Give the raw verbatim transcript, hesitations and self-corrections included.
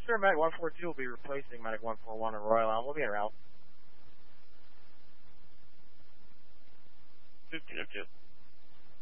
sure Medic one four two will be replacing Medic one four one in Royal Elm. We'll be in route. two two two.